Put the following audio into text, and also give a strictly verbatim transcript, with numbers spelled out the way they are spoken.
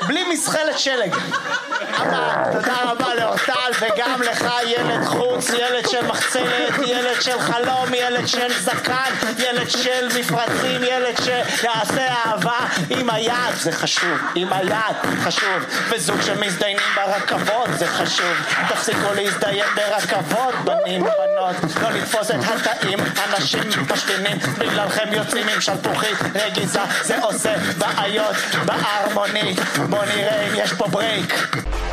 בלי מסחלת שלג. אבא, תודה רבה לאורטל, וגם לך ילד חוץ, ילד של מחצלת, ילד של חלום, ילד של זקן, ילד של מפרצים, ילד שיעשה אהבה עם היד, זה חשוב, עם היד, חשוב. וזוג שמזדיינים ברכבות, זה חשוב. תפסיקו להזדיין ברכבות, בנים ובנות, לא לתפוס את התאים, אנשים משתינים, בגללכם יוצאים עם שלפוחית רגיזה, זה עושה בעיות בהרמוני. בוא נראה אם יש פה ברייק.